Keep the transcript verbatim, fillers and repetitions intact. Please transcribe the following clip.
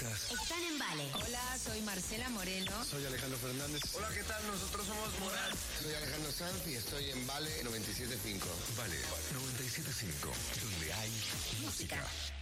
estás? Están en Vale. Hola, soy Marcela Moreno. Soy Alejandro Fernández. Hola, ¿qué tal? Nosotros somos Morat. Soy Alejandro Sanz y estoy en Vale noventa y siete punto cinco. Vale, noventa y siete punto cinco, donde hay música. Música.